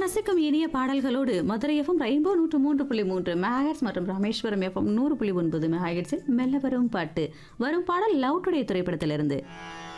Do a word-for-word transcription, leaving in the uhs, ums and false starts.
ரசிக்கும் இனிய பாடல்களோடு மதுரை எஃப்எம் ரெயின்போ நூற்று மூன்று புள்ளி மூன்று மெகாஹெர்ட்ஸ் மற்றும் ராமேஸ்வரம் எஃப்எம் நூறு புள்ளி ஒன்பது மெகாஹெர்ட்ஸில் மெல்ல வரும் பாட்டு. வரும் பாடல் லவ் டுடே திரைப்படத்திலிருந்து.